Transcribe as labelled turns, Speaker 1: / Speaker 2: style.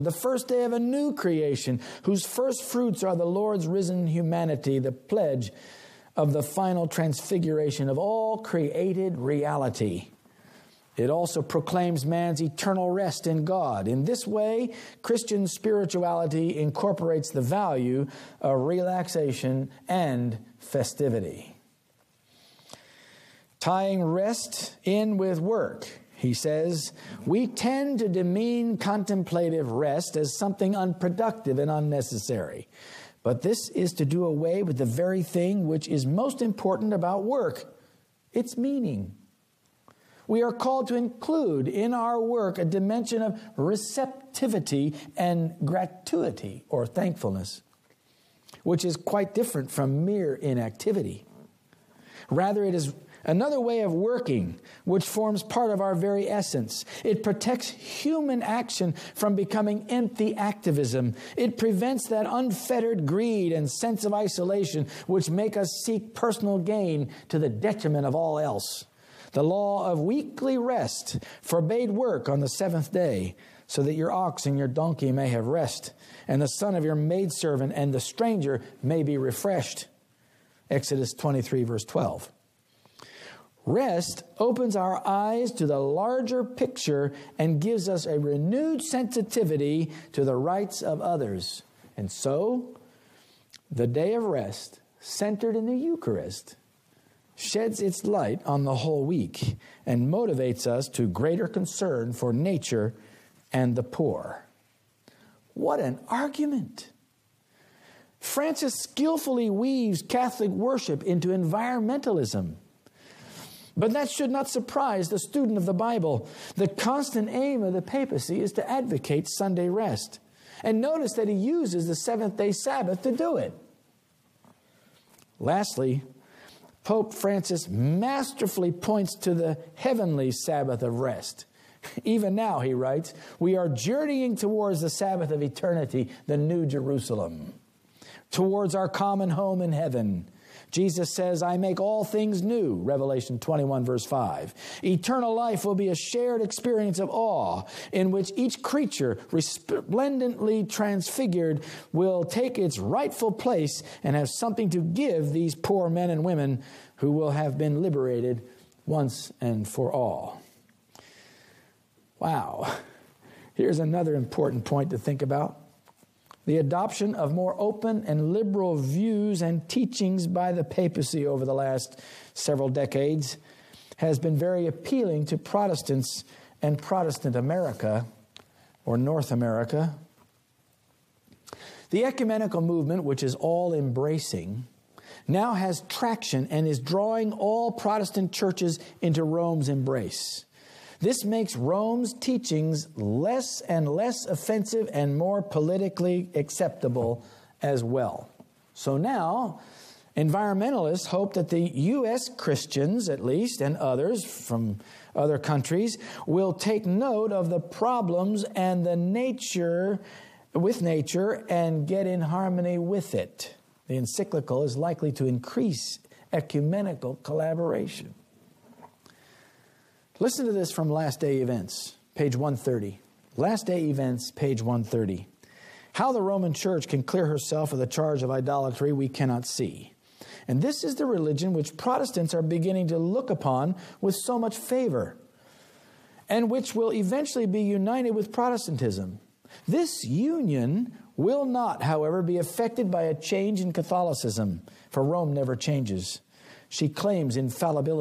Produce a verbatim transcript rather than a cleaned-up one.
Speaker 1: the first day of a new creation, whose first fruits are the Lord's risen humanity, the pledge of the final transfiguration of all created reality. It also proclaims man's eternal rest in God. In this way, Christian spirituality incorporates the value of relaxation and festivity. Tying rest in with work, he says, we tend to demean contemplative rest as something unproductive and unnecessary. But this is to do away with the very thing which is most important about work, its meaning. We are called to include in our work a dimension of receptivity and gratuity, or thankfulness, which is quite different from mere inactivity. Rather, it is another way of working, which forms part of our very essence. It protects human action from becoming empty activism. It prevents that unfettered greed and sense of isolation which make us seek personal gain to the detriment of all else. The law of weekly rest forbade work on the seventh day, so that your ox and your donkey may have rest, and the son of your maidservant and the stranger may be refreshed. Exodus twenty-three, verse twelve. Rest opens our eyes to the larger picture and gives us a renewed sensitivity to the rights of others. And so, the day of rest, centered in the Eucharist, sheds its light on the whole week and motivates us to greater concern for nature and the poor. What an argument! Francis skillfully weaves Catholic worship into environmentalism. But that should not surprise the student of the Bible. The constant aim of the papacy is to advocate Sunday rest. And notice that he uses the seventh-day Sabbath to do it. Lastly, Pope Francis masterfully points to the heavenly Sabbath of rest. Even now, he writes, we are journeying towards the Sabbath of eternity, the New Jerusalem, towards our common home in heaven. Jesus says, I make all things new, Revelation twenty-one, verse five. Eternal life will be a shared experience of awe in which each creature, resplendently transfigured, will take its rightful place and have something to give these poor men and women who will have been liberated once and for all. Wow. Here's another important point to think about. The adoption of more open and liberal views and teachings by the papacy over the last several decades has been very appealing to Protestants and Protestant America, or North America. The ecumenical movement, which is all-embracing, now has traction and is drawing all Protestant churches into Rome's embrace. This makes Rome's teachings less and less offensive and more politically acceptable as well. So now, environmentalists hope that the U S Christians, at least, and others from other countries, will take note of the problems and the nature, with nature, and get in harmony with it. The encyclical is likely to increase ecumenical collaboration. Listen to this from Last Day Events, page one thirty. Last Day Events, page one thirty. How the Roman Church can clear herself of the charge of idolatry we cannot see. And this is the religion which Protestants are beginning to look upon with so much favor, and which will eventually be united with Protestantism. This union will not, however, be affected by a change in Catholicism, for Rome never changes. She claims infallibility.